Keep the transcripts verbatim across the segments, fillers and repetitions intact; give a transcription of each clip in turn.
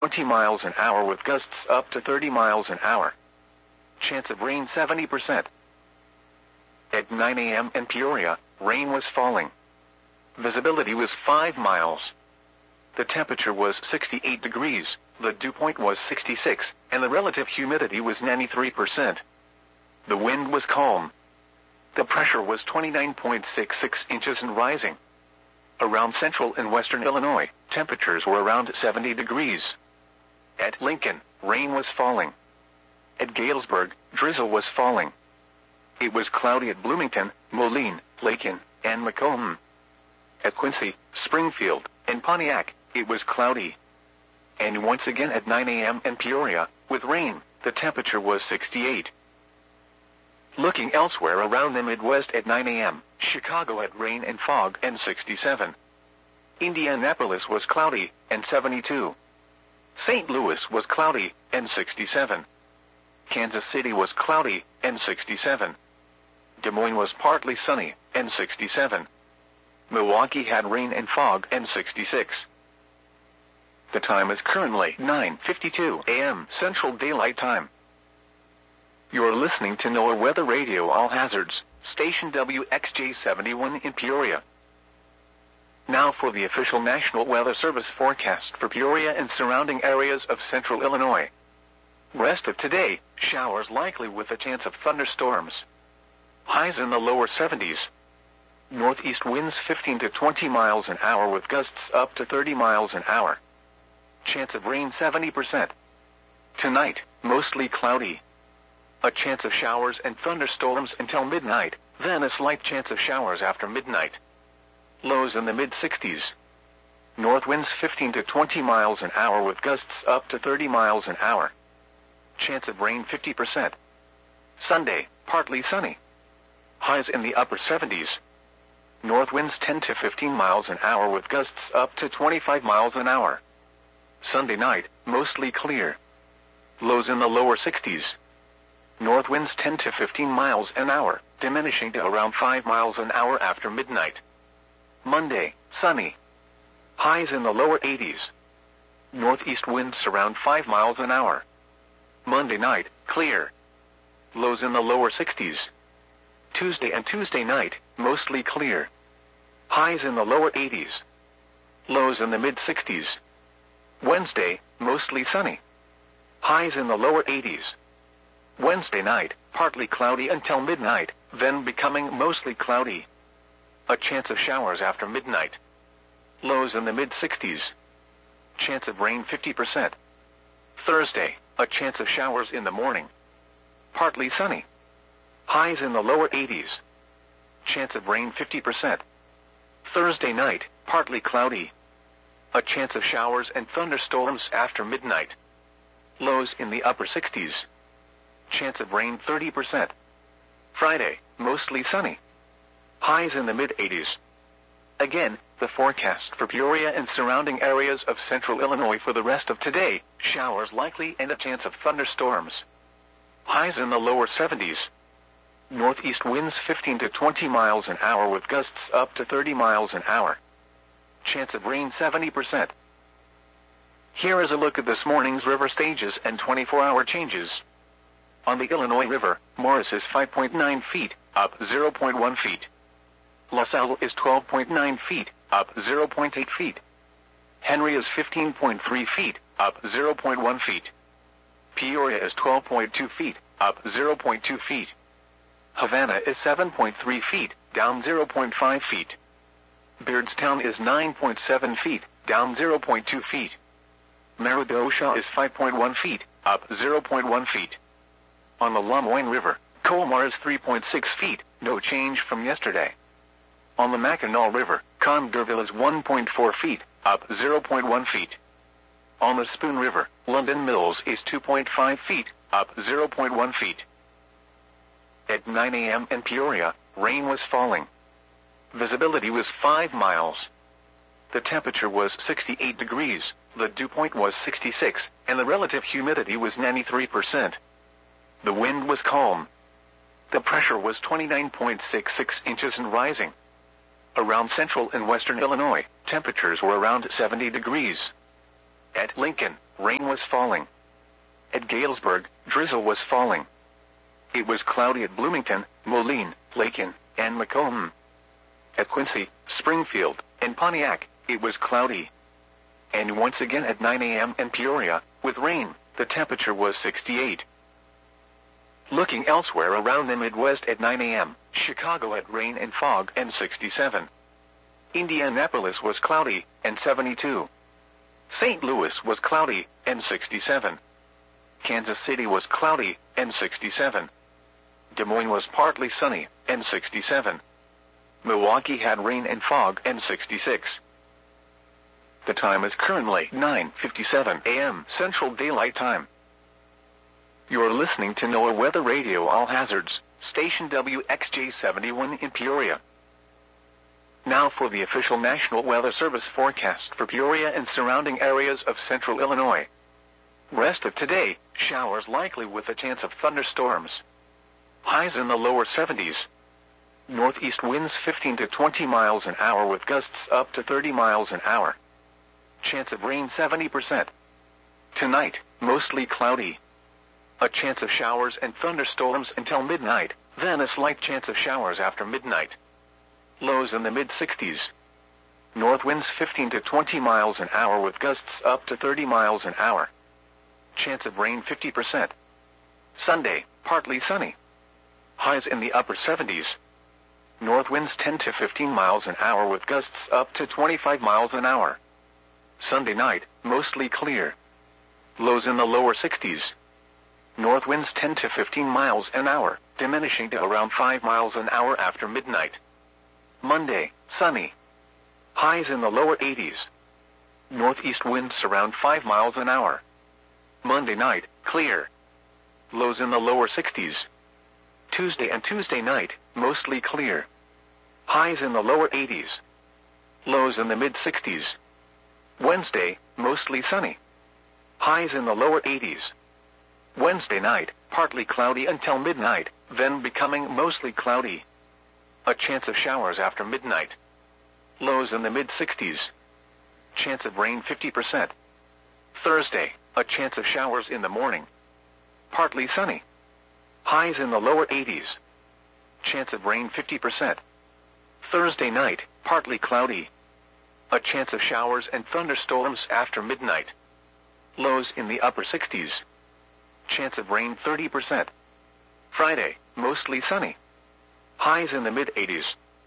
twenty miles an hour with gusts up to thirty miles an hour. Chance of rain seventy percent. At nine a m in Peoria, rain was falling. Visibility was five miles. The temperature was sixty-eight degrees, the dew point was sixty-six, and the relative humidity was ninety-three percent. The wind was calm. The pressure was twenty-nine point six six inches and rising. Around central and western Illinois, temperatures were around seventy degrees. At Lincoln, rain was falling. At Galesburg, drizzle was falling. It was cloudy at Bloomington, Moline, Lakin, and Macomb. At Quincy, Springfield, and Pontiac, it was cloudy. And once again at nine a m in Peoria, with rain, the temperature was sixty-eight. Looking elsewhere around the Midwest at nine a m, Chicago had rain and fog and sixty-seven. Indianapolis was cloudy and seventy-two. Saint Louis was cloudy and sixty-seven. Kansas City was cloudy and sixty-seven. Des Moines was partly sunny and sixty-seven. Milwaukee had rain and fog and sixty-six. The time is currently nine fifty-two a m Central Daylight Time. You're listening to NOAA Weather Radio All Hazards, station W X J seventy-one in Peoria. Now for the official National Weather Service forecast for Peoria and surrounding areas of central Illinois. Rest of today, showers likely with a chance of thunderstorms. Highs in the lower seventies. Northeast winds fifteen to twenty miles an hour with gusts up to thirty miles an hour. Chance of rain seventy percent. Tonight, mostly cloudy. A chance of showers and thunderstorms until midnight, then a slight chance of showers after midnight. Lows in the mid-sixties. North winds fifteen to twenty miles an hour with gusts up to thirty miles an hour. Chance of rain fifty percent. Sunday, partly sunny. Highs in the upper seventies. North winds ten to fifteen miles an hour with gusts up to twenty-five miles an hour. Sunday night, mostly clear. Lows in the lower sixties. North winds ten to fifteen miles an hour, diminishing to around five miles an hour after midnight. Monday, sunny. Highs in the lower eighties. Northeast winds around five miles an hour. Monday night, clear. Lows in the lower sixties. Tuesday and Tuesday night, mostly clear. Highs in the lower eighties. Lows in the mid-sixties. Wednesday, mostly sunny. Highs in the lower eighties. Wednesday night, partly cloudy until midnight, then becoming mostly cloudy. A chance of showers after midnight. Lows in the mid-sixties. Chance of rain fifty percent. Thursday, a chance of showers in the morning. Partly sunny. Highs in the lower eighties. Chance of rain fifty percent. Thursday night, partly cloudy. A chance of showers and thunderstorms after midnight. Lows in the upper sixties. Chance of rain thirty percent. Friday, mostly sunny. Highs in the mid-eighties. Again, the forecast for Peoria and surrounding areas of central Illinois for the rest of today, showers likely and a chance of thunderstorms. Highs in the lower seventies. Northeast winds fifteen to twenty miles an hour with gusts up to thirty miles an hour. Chance of rain seventy percent. Here is a look at this morning's river stages and twenty-four hour changes. On the Illinois River, Morris is five point nine feet, up zero point one feet. LaSalle is twelve point nine feet, up zero point eight feet. Henry is fifteen point three feet, up zero point one feet. Peoria is twelve point two feet, up zero point two feet. Havana is seven point three feet, down zero point five feet. Beardstown is nine point seven feet, down zero point two feet. Meridosha is five point one feet, up zero point one feet. On the Lamoine River, Colmar is three point six feet, no change from yesterday. On the Mackinac River, Congerville is one point four feet, up zero point one feet. On the Spoon River, London Mills is two point five feet, up zero point one feet. At nine a m in Peoria, rain was falling. Visibility was five miles. The temperature was sixty-eight degrees, the dew point was sixty-six, and the relative humidity was ninety-three percent. The wind was calm. The pressure was twenty-nine point six six inches and rising. Around central and western Illinois, temperatures were around seventy degrees. At Lincoln, rain was falling. At Galesburg, drizzle was falling. It was cloudy at Bloomington, Moline, Lakin, and Macomb. At Quincy, Springfield, and Pontiac, it was cloudy. And once again at nine a.m. in Peoria, with rain, the temperature was sixty-eight. Looking elsewhere around the Midwest at nine a.m., Chicago had rain and fog and sixty-seven. Indianapolis was cloudy and seventy-two. Saint Louis was cloudy and sixty-seven. Kansas City was cloudy and sixty-seven. Des Moines was partly sunny and sixty-seven. Milwaukee had rain and fog and sixty-six. The time is currently nine fifty-seven a.m. Central Daylight Time. You are listening to NOAA Weather Radio All Hazards, station W X J seventy-one in Peoria. Now for the official National Weather Service forecast for Peoria and surrounding areas of central Illinois. Rest of today, showers likely with a chance of thunderstorms. Highs in the lower seventies. Northeast winds fifteen to twenty miles an hour with gusts up to thirty miles an hour. Chance of rain seventy percent. Tonight, mostly cloudy. A chance of showers and thunderstorms until midnight, then a slight chance of showers after midnight. Lows in the mid-sixties. North winds fifteen to twenty miles an hour with gusts up to thirty miles an hour. Chance of rain fifty percent. Sunday, partly sunny. Highs in the upper seventies. North winds ten to fifteen miles an hour with gusts up to twenty-five miles an hour. Sunday night, mostly clear. Lows in the lower sixties. North winds ten to fifteen miles an hour, diminishing to around five miles an hour after midnight. Monday, sunny. Highs in the lower eighties. Northeast winds around five miles an hour. Monday night, clear. Lows in the lower sixties. Tuesday and Tuesday night, mostly clear. Highs in the lower eighties. Lows in the mid-sixties. Wednesday, mostly sunny. Highs in the lower eighties. Wednesday night, partly cloudy until midnight, then becoming mostly cloudy. A chance of showers after midnight. Lows in the mid-sixties. Chance of rain fifty percent. Thursday, a chance of showers in the morning. Partly sunny. Highs in the lower eighties. Chance of rain fifty percent. Thursday night, partly cloudy. A chance of showers and thunderstorms after midnight. Lows in the upper sixties. Chance of rain thirty percent. Friday, mostly sunny. Highs in the mid-eighties.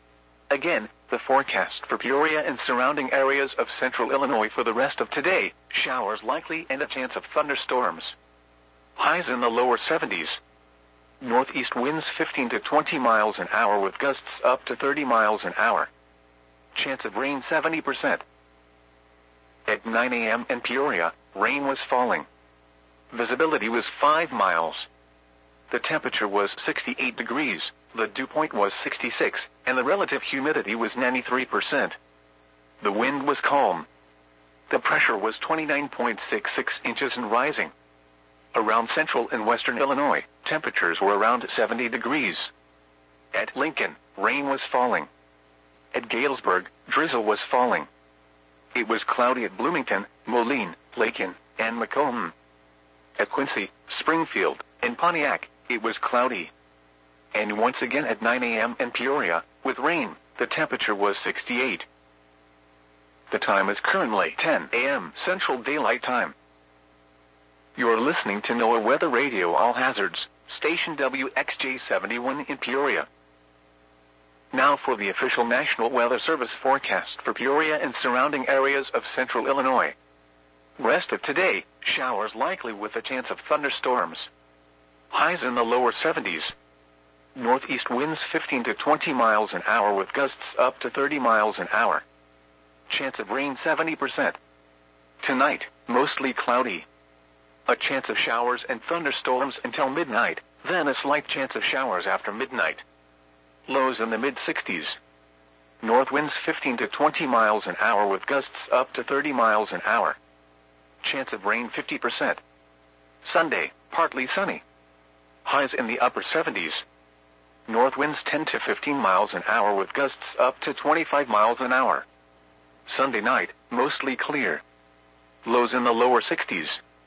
Again, the forecast for Peoria and surrounding areas of central Illinois for the rest of today, showers likely and a chance of thunderstorms. Highs in the lower seventies. Northeast winds fifteen to twenty miles an hour with gusts up to thirty miles an hour. Chance of rain seventy percent. At nine a.m. in Peoria, rain was falling. Visibility was five miles. The temperature was sixty-eight degrees, the dew point was sixty-six, and the relative humidity was ninety-three percent. The wind was calm. The pressure was twenty-nine point six six inches and rising. Around central and western Illinois, temperatures were around seventy degrees. At Lincoln, rain was falling. At Galesburg, drizzle was falling. It was cloudy at Bloomington, Moline, Lakin, and Macomb. At Quincy, Springfield, and Pontiac, it was cloudy. And once again at nine a.m. in Peoria, with rain, the temperature was sixty-eight. The time is currently ten a.m. Central Daylight Time. You are listening to NOAA Weather Radio All Hazards, station W X J seventy-one in Peoria. Now for the official National Weather Service forecast for Peoria and surrounding areas of central Illinois. Rest of today, showers likely with a chance of thunderstorms. Highs in the lower seventies. Northeast winds fifteen to twenty miles an hour with gusts up to thirty miles an hour. Chance of rain seventy percent. Tonight, mostly cloudy. A chance of showers and thunderstorms until midnight, then a slight chance of showers after midnight. Lows in the mid-sixties. North winds fifteen to twenty miles an hour with gusts up to thirty miles an hour. Chance of rain fifty percent. Sunday, partly sunny. Highs in the upper seventies. North winds ten to fifteen miles an hour with gusts up to twenty-five miles an hour. Sunday night, mostly clear. lows in the lower sixties.